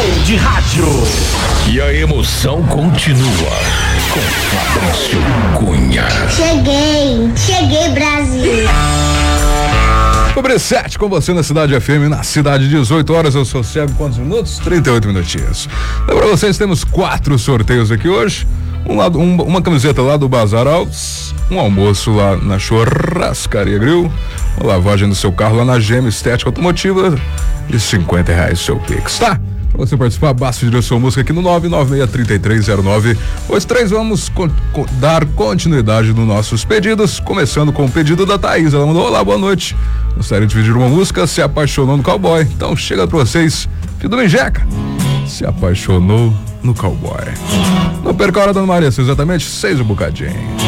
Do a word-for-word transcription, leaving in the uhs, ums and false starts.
de rádio. E a emoção continua com Fabrício Cunha. Cheguei, cheguei, Brasil. Sobre sete com você na Cidade F M, na cidade, dezoito horas, eu sou Sérgio, quantos minutos? trinta e oito minutinhos. Então, pra vocês, temos quatro sorteios aqui hoje. Um lado, um, uma camiseta lá do Bazar Alves, um almoço lá na Churrascaria Grill, uma lavagem do seu carro lá na Gema Estética Automotiva e cinquenta reais seu Pix, tá? Pra você participar, basta dizer sua música aqui no nove nove seis três três zero nove oito três. Vamos co- co- dar continuidade nos nossos pedidos, começando com o pedido da Thaís. Ela mandou: olá, boa noite. Gostaria de pedir uma música, Se Apaixonou no Cowboy. Então chega pra vocês, filho do Menjeca, Se Apaixonou no Cowboy. Não perca a hora, dona Maria, exatamente seis um bocadinho.